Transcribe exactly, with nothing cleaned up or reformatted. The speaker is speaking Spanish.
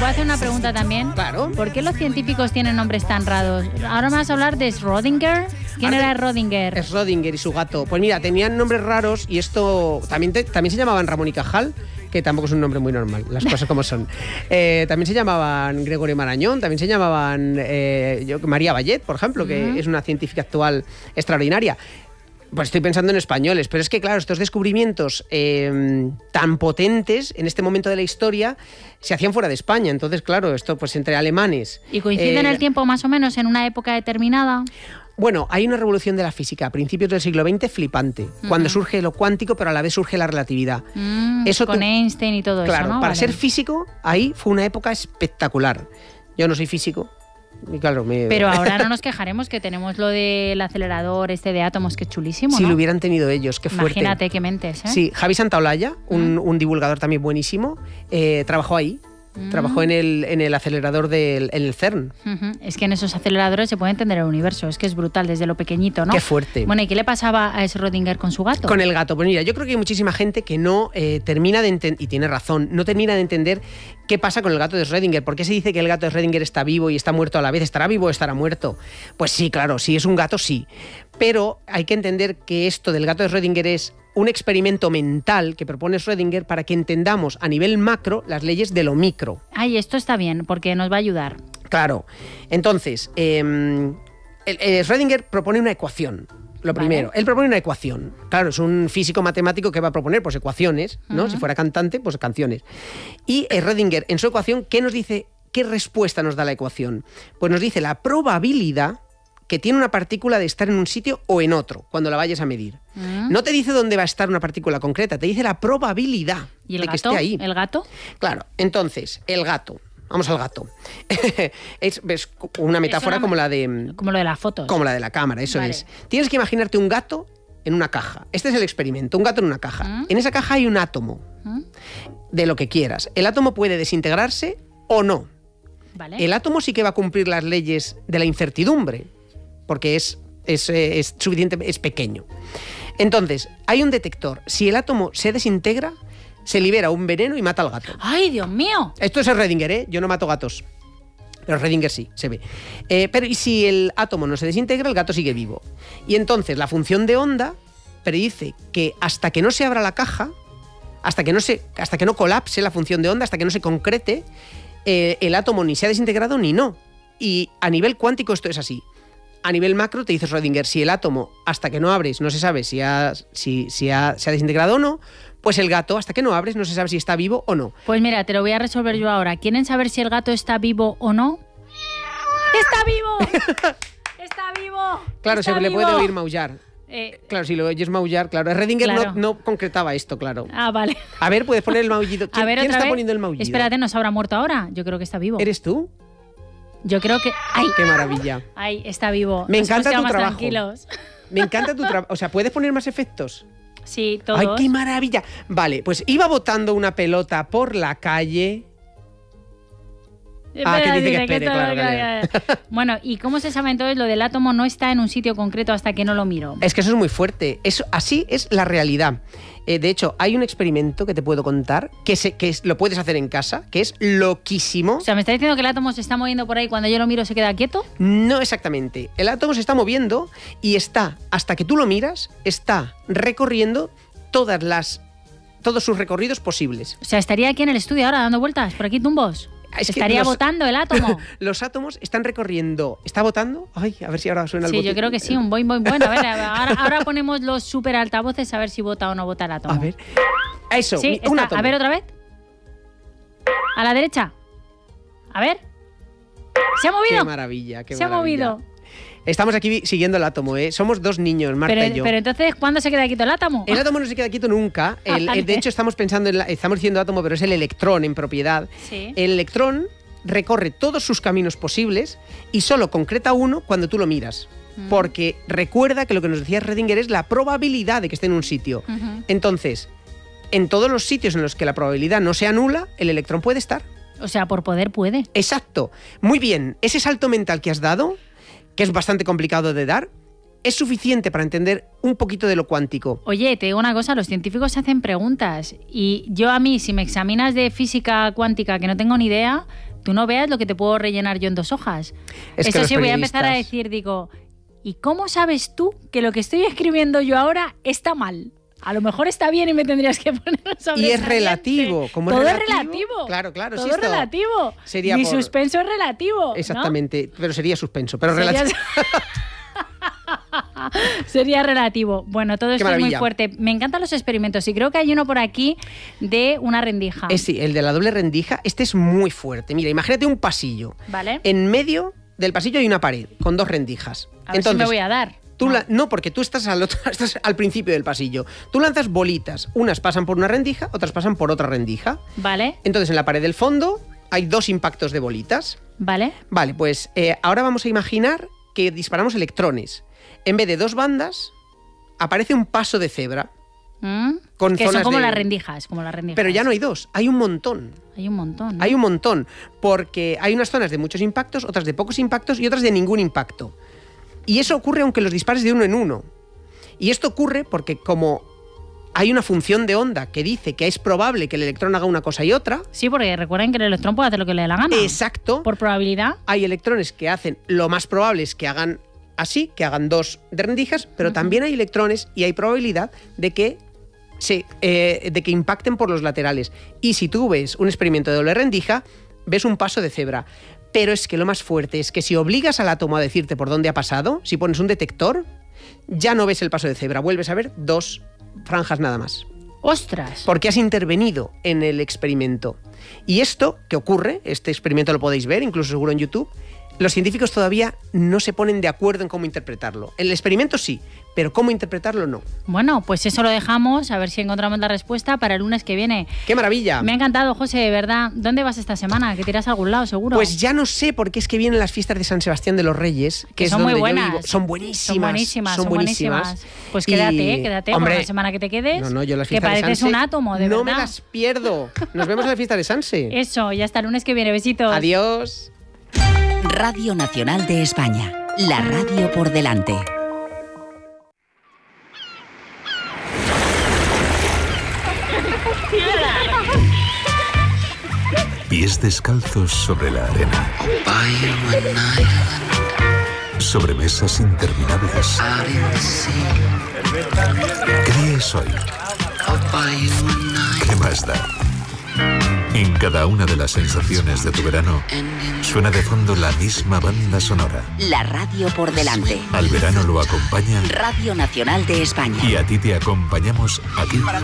puedo hacer una pregunta también? Claro. ¿Por qué los científicos tienen nombres tan raros? Ahora me vas a hablar de Schrödinger. ¿Quién Ahora, era Schrödinger? Schrödinger y su gato. Pues mira, tenían nombres raros y esto también, te, también se llamaban Ramón y Cajal, que tampoco es un nombre muy normal, las cosas como son. Eh, también se llamaban Gregorio Marañón, también se llamaban eh, yo, María Vallet, por ejemplo, que uh-huh. es una científica actual extraordinaria. Pues estoy pensando en españoles, pero es que claro, estos descubrimientos eh, tan potentes en este momento de la historia se hacían fuera de España. Entonces, claro, esto pues entre alemanes... ¿Y coincide en eh, el tiempo más o menos en una época determinada? Bueno, hay una revolución de la física a principios del siglo veinte flipante, uh-huh. cuando surge lo cuántico, pero a la vez surge la relatividad. Mm, eso con tú, Einstein y todo claro, eso, ¿no? Para vale. ser físico, ahí fue una época espectacular. Yo no soy físico. Y claro, me... Pero ahora no nos quejaremos que tenemos lo del acelerador este de átomos que es chulísimo, Si ¿no? lo hubieran tenido ellos, qué fuerte. Imagínate qué mentes, ¿eh? Sí, Javi Santaolalla, un, mm. un divulgador también buenísimo, eh, trabajó ahí. Mm. Trabajó en el, en el acelerador del en el CERN. Uh-huh. Es que en esos aceleradores se puede entender el universo. Es que es brutal desde lo pequeñito, ¿no? Qué fuerte. Bueno, ¿y qué le pasaba a Schrödinger con su gato? Con el gato. Pues mira, yo creo que hay muchísima gente que no eh, termina de entender, y tiene razón, no termina de entender qué pasa con el gato de Schrödinger. ¿Por qué se dice que el gato de Schrödinger está vivo y está muerto a la vez? ¿Estará vivo o estará muerto? Pues sí, claro, si es un gato, sí. Pero hay que entender que esto del gato de Schrödinger es un experimento mental que propone Schrödinger para que entendamos a nivel macro las leyes de lo micro. Ay, esto está bien, porque nos va a ayudar. Claro. Entonces, eh, el, eh, Schrödinger propone una ecuación. Lo primero, vale. Él propone una ecuación. Claro, es un físico matemático que va a proponer pues ecuaciones, ¿no? Uh-huh. Si fuera cantante, pues canciones. Y eh, Schrödinger, en su ecuación, ¿qué nos dice? ¿Qué respuesta nos da la ecuación? Pues nos dice la probabilidad que tiene una partícula de estar en un sitio o en otro, cuando la vayas a medir. Uh-huh. No te dice dónde va a estar una partícula concreta, te dice la probabilidad ¿Y el de gato? que esté ahí. ¿El gato? Claro, entonces, el gato. Vamos al gato. es, es una metáfora una, como la de... Como lo de las fotos. Como la de la cámara, eso vale. es. Tienes que imaginarte un gato en una caja. Este es el experimento, un gato en una caja. ¿Mm? En esa caja hay un átomo, ¿Mm? de lo que quieras. El átomo puede desintegrarse o no. Vale. El átomo sí que va a cumplir las leyes de la incertidumbre, porque es, es, es suficiente, es pequeño. Entonces, hay un detector. Si el átomo se desintegra, se libera un veneno y mata al gato. ¡Ay, Dios mío! Esto es Schrödinger, ¿eh? Yo no mato gatos. Pero Schrödinger sí, se ve. Eh, pero y si el átomo no se desintegra, el gato sigue vivo. Y entonces la función de onda predice que hasta que no se abra la caja, hasta que no, se, hasta que no colapse la función de onda, hasta que no se concrete, eh, el átomo ni se ha desintegrado ni no. Y a nivel cuántico esto es así. A nivel macro te dice Schrödinger, si el átomo hasta que no abres no se sabe si, ha, si, si ha, se ha desintegrado o no, pues el gato, hasta que no abres, no se sabe si está vivo o no. Pues mira, te lo voy a resolver yo ahora. ¿Quieren saber si el gato está vivo o no? ¡Está vivo! ¡Está vivo! Claro, está se le vivo. puede oír maullar. Eh, claro, si lo oyes maullar, claro. Schrödinger claro. no, no concretaba esto, claro. Ah, vale. A ver, puedes poner el maullido. ¿Quién, a ver, ¿quién otra está vez? poniendo el maullido? Espérate, ¿no se habrá muerto ahora? Yo creo que está vivo. ¿Eres tú? Yo creo que... ¡Ay! ¡Qué maravilla! ¡Ay, está vivo! Me encanta tu más trabajo. Tranquilos. Me encanta tu trabajo. O sea, ¿puedes poner más efectos? Sí, todos. ¡Ay, qué maravilla! Vale, pues iba botando una pelota por la calle... Ah, que dice que espere, claro, claro. Bueno, ¿y cómo se sabe entonces lo del átomo no está en un sitio concreto hasta que no lo miro? Es que eso es muy fuerte. Eso, así es la realidad. Eh, de hecho, hay un experimento que te puedo contar, que, se, que es, lo puedes hacer en casa, que es loquísimo. O sea, ¿me está diciendo que el átomo se está moviendo por ahí cuando yo lo miro se queda quieto? No exactamente. El átomo se está moviendo y está, hasta que tú lo miras, está recorriendo todas las, todos sus recorridos posibles. O sea, estaría aquí en el estudio ahora dando vueltas, por aquí tumbos. Es Estaría los, botando el átomo. Los átomos están recorriendo... ¿Está botando? Ay, a ver si ahora suena el Sí, bote. yo creo que sí, un boing, boing, boing. A ver, ahora, ahora ponemos los super altavoces a ver si bota o no bota el átomo. A ver. Eso, sí, un está. átomo. A ver, otra vez. A la derecha. A ver. ¿Se ha movido? Qué maravilla, qué Se maravilla. ha movido. Estamos aquí siguiendo el átomo, ¿eh? Somos dos niños, Marta pero, y yo. Pero entonces, ¿cuándo se queda quieto el átomo? El átomo no se queda quieto nunca. El, Ah, el, de hecho, estamos pensando en la, estamos diciendo átomo, pero es el electrón en propiedad. Sí. El electrón recorre todos sus caminos posibles y solo concreta uno cuando tú lo miras. Mm. Porque recuerda que lo que nos decía Schrödinger es la probabilidad de que esté en un sitio. Uh-huh. Entonces, en todos los sitios en los que la probabilidad no sea nula, el electrón puede estar. O sea, por poder puede. Exacto. Muy bien. Ese salto mental que has dado, que es bastante complicado de dar, es suficiente para entender un poquito de lo cuántico. Oye, te digo una cosa, los científicos hacen preguntas y yo a mí, si me examinas de física cuántica que no tengo ni idea, tú no veas lo que te puedo rellenar yo en dos hojas. Es Eso que sí, los voy a empezar a periodistas- decir, digo, ¿y cómo sabes tú que lo que estoy escribiendo yo ahora está mal? A lo mejor está bien y me tendrías que poner un Y es sobresaliente. relativo. Como es Todo relativo, es relativo. Claro, claro. Todo sí, es esto relativo. sería Mi por- suspenso es relativo. ¿no? Exactamente, pero sería suspenso. Pero Sería- relativo. Sería relativo. Bueno, todo esto es muy maravilla. fuerte. Me encantan los experimentos y creo que hay uno por aquí de una rendija. Es, sí, el de la doble rendija, este es muy fuerte. Mira, imagínate un pasillo. ¿Vale? En medio del pasillo hay una pared con dos rendijas. A ver si me voy a dar. Tú No. la- no, porque tú estás al, otro- estás al principio del pasillo. Tú lanzas bolitas. Unas pasan por una rendija, otras pasan por otra rendija. ¿Vale? Entonces, en la pared del fondo hay dos impactos de bolitas. ¿Vale? Vale, pues eh, ahora vamos a imaginar que disparamos electrones. En vez de dos bandas, aparece un paso de cebra. ¿Mm? Con que son zonas como de- las rendijas, como las rendijas. Pero ya no hay dos, hay un montón. Hay un montón. ¿no? Hay un montón. Porque hay unas zonas de muchos impactos, otras de pocos impactos y otras de ningún impacto. Y eso ocurre aunque los dispares de uno en uno. Y esto ocurre porque como hay una función de onda que dice que es probable que el electrón haga una cosa y otra, Sí, porque recuerden que el electrón puede hacer lo que le dé la gana. exacto, Por probabilidad. hay electrones que hacen, lo más probable es que hagan así, que hagan dos de rendijas, pero Ujú. también hay electrones y hay probabilidad de que, se, eh, de que impacten por los laterales. Y si tú ves un experimento de doble rendija, ves un paso de cebra. Pero es que lo más fuerte es que si obligas al átomo a decirte por dónde ha pasado, si pones un detector, ya no ves el paso de cebra, vuelves a ver dos franjas nada más. ¡Ostras! Porque has intervenido en el experimento. Y esto que ocurre, este experimento lo podéis ver, incluso seguro en YouTube, los científicos todavía no se ponen de acuerdo en cómo interpretarlo. El experimento sí, pero cómo interpretarlo no. Bueno, pues eso lo dejamos, a ver si encontramos la respuesta para el lunes que viene. ¡Qué maravilla! Me ha encantado, José, de verdad. ¿Dónde vas esta semana? Que te irás a algún lado, seguro. Pues ya no sé, porque es que vienen las fiestas de San Sebastián de los Reyes, que, Que es son muy donde yo buenas. vivo. Son buenísimas. Son buenísimas, son buenísimas. Pues Y, quédate, eh, quédate hombre, por la semana que te quedes. No, no, yo las que fiestas de pareces Sanse un átomo, de no verdad. me las pierdo. Nos vemos en la fiesta de Sanse. Eso, ya hasta el lunes que viene. Besitos. Adiós. Radio Nacional de España, la radio por delante. Pies descalzos sobre la arena. Sobre mesas interminables. ¿Qué día es hoy? ¿Qué más da? En cada una de las sensaciones de tu verano suena de fondo la misma banda sonora. La radio por delante. Al verano lo acompaña Radio Nacional de España. y a ti te acompañamos aquí.